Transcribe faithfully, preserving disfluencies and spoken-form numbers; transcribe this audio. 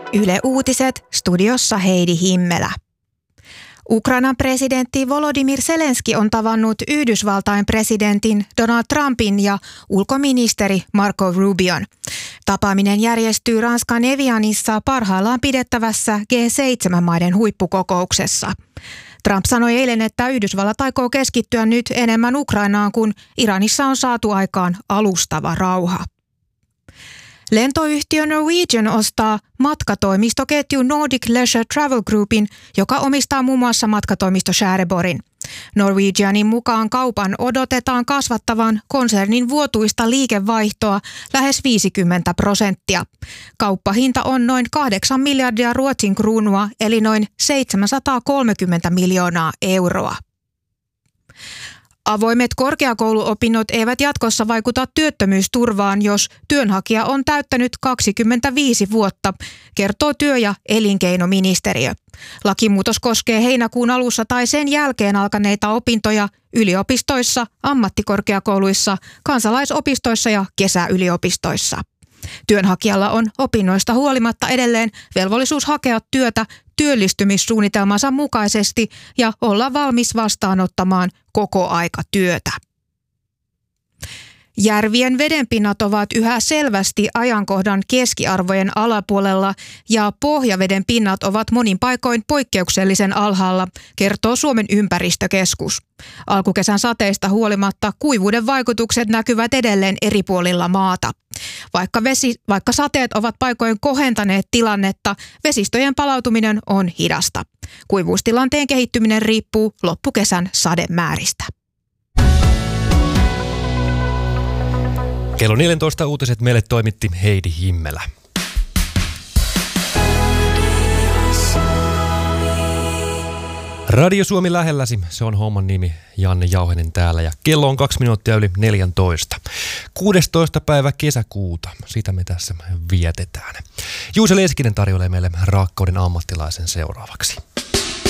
Yle Uutiset, studiossa Heidi Himmelä. Ukrainan presidentti Volodymyr Zelenski on tavannut Yhdysvaltain presidentin Donald Trumpin ja ulkoministeri Marco Rubion. Tapaaminen järjestyy Ranskan Evianissa parhaillaan pidettävässä G seitsemän maiden huippukokouksessa. Trump sanoi eilen, että Yhdysvallat aikoo keskittyä nyt enemmän Ukrainaan, kun Iranissa on saatu aikaan alustava rauha. Lentoyhtiö Norwegian ostaa matkatoimistoketju Nordic Leisure Travel Groupin, joka omistaa muun muassa matkatoimisto Skäreborgin. Norwegianin mukaan kaupan odotetaan kasvattavan konsernin vuotuista liikevaihtoa lähes viisikymmentä prosenttia. Kauppahinta on noin kahdeksan miljardia Ruotsin kruunua, eli noin seitsemänsataakolmekymmentä miljoonaa euroa. Avoimet korkeakouluopinnot eivät jatkossa vaikuta työttömyysturvaan, jos työnhakija on täyttänyt kaksikymmentäviisi vuotta, kertoo työ- ja elinkeinoministeriö. Lakimuutos koskee heinäkuun alussa tai sen jälkeen alkaneita opintoja yliopistoissa, ammattikorkeakouluissa, kansalaisopistoissa ja kesäyliopistoissa. Työnhakijalla on opinnoista huolimatta edelleen velvollisuus hakea työtä työllistymissuunnitelmansa mukaisesti ja olla valmis vastaanottamaan kokoaikatyötä. Järvien vedenpinnat ovat yhä selvästi ajankohdan keskiarvojen alapuolella ja pohjaveden pinnat ovat monin paikoin poikkeuksellisen alhaalla, kertoo Suomen ympäristökeskus. Alkukesän sateista huolimatta kuivuuden vaikutukset näkyvät edelleen eri puolilla maata. Vaikka, vesi, vaikka sateet ovat paikoin kohentaneet tilannetta, vesistöjen palautuminen on hidasta. Kuivuustilanteen kehittyminen riippuu loppukesän sademääristä. Kello neljätoista uutiset meille toimitti Heidi Himmelä. Radio Suomi lähelläsi, se on homman nimi, Janne Jauhenen täällä ja kello on kaksi minuuttia yli neljätoista. kuudestoista päivä kesäkuuta, sitä me tässä vietetään. Juuse Leskinen tarjoilee meille rakkauden ammattilaisen seuraavaksi.